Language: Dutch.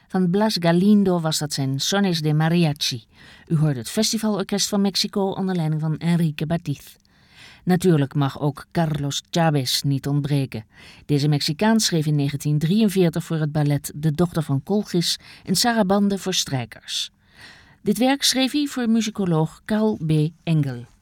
Van Blas Galindo was dat zijn Sones de Mariachi. U hoort het Festivalorkest van Mexico onder leiding van Enrique Batiz. Natuurlijk mag ook Carlos Chávez niet ontbreken. Deze Mexicaan schreef in 1943 voor het ballet De Dochter van Colchis en Sarabande voor strijkers. Dit werk schreef hij voor muzikoloog Carl B. Engel.